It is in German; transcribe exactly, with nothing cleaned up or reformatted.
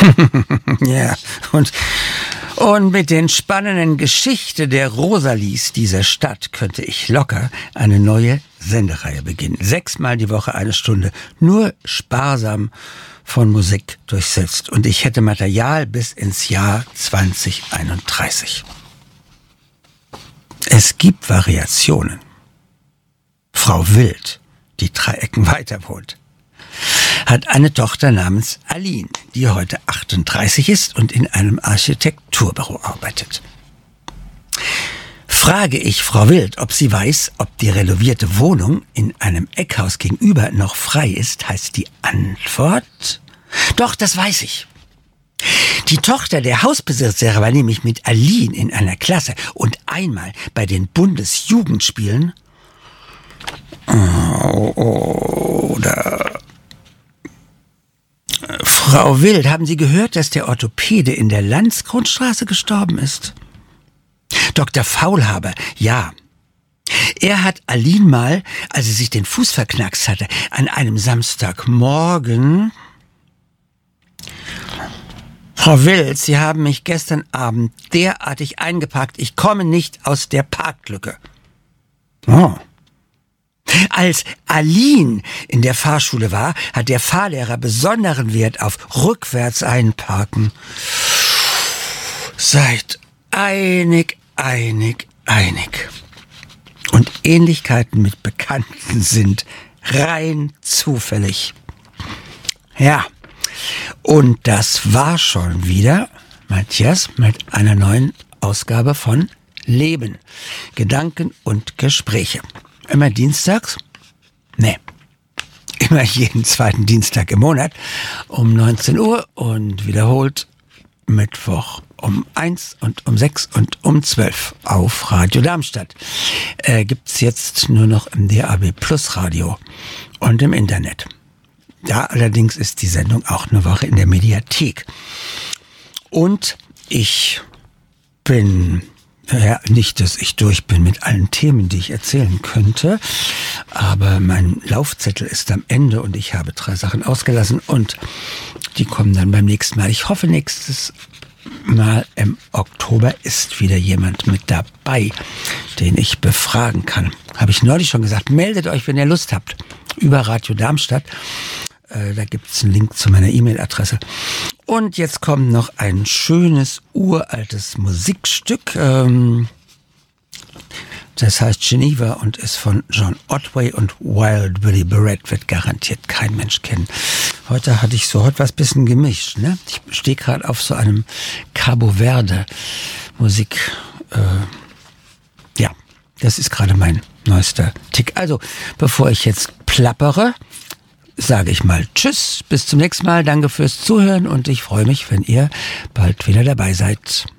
Ja, und, und mit den spannenden Geschichten der Rosalies dieser Stadt könnte ich locker eine neue Sendereihe beginnen. Sechsmal die Woche eine Stunde, nur sparsam von Musik durchsetzt. Und ich hätte Material bis ins Jahr zwanzig einunddreißig. Es gibt Variationen. Frau Wild, die drei Ecken weiter wohnt, hat eine Tochter namens Aline, die heute achtunddreißig ist und in einem Architekturbüro arbeitet. Frage ich Frau Wild, ob sie weiß, ob die renovierte Wohnung in einem Eckhaus gegenüber noch frei ist, heißt die Antwort: Doch, das weiß ich. Die Tochter der Hausbesitzerin war nämlich mit Aline in einer Klasse und einmal bei den Bundesjugendspielen oder Frau Wild, haben Sie gehört, dass der Orthopäde in der Landsgrundstraße gestorben ist? Doktor Faulhaber, ja. Er hat Aline mal, als sie sich den Fuß verknackst hatte, an einem Samstagmorgen... Frau Wild, Sie haben mich gestern Abend derartig eingepackt, ich komme nicht aus der Parklücke. Oh. Als Aline in der Fahrschule war, hat der Fahrlehrer besonderen Wert auf rückwärts einparken. Seid einig, einig, einig. Und Ähnlichkeiten mit Bekannten sind rein zufällig. Ja, und das war schon wieder, Matthias, mit einer neuen Ausgabe von Leben, Gedanken und Gespräche. Immer dienstags? Nee. Immer jeden zweiten Dienstag im Monat um neunzehn Uhr und wiederholt Mittwoch um eins und um sechs und um zwölf auf Radio Darmstadt. Äh, gibt's jetzt nur noch im D A B Plus Radio und im Internet. Da allerdings ist die Sendung auch eine Woche in der Mediathek. Und ich bin... Ja, nicht, dass ich durch bin mit allen Themen, die ich erzählen könnte, aber mein Laufzettel ist am Ende und ich habe drei Sachen ausgelassen und die kommen dann beim nächsten Mal. Ich hoffe, nächstes Mal im Oktober ist wieder jemand mit dabei, den ich befragen kann. Habe ich neulich schon gesagt, meldet euch, wenn ihr Lust habt, über Radio Darmstadt. Äh, da gibt's einen Link zu meiner E-Mail-Adresse. Und jetzt kommt noch ein schönes, uraltes Musikstück. Ähm, das heißt Geneva und ist von John Otway und Wild Willie Barrett, wird garantiert kein Mensch kennen. Heute hatte ich so heute was bisschen gemischt, ne? Ich stehe gerade auf so einem Cabo Verde Musik. Äh, ja, das ist gerade mein neuester Tick. Also, bevor ich jetzt plappere, sage ich mal Tschüss, bis zum nächsten Mal, danke fürs Zuhören und ich freue mich, wenn ihr bald wieder dabei seid.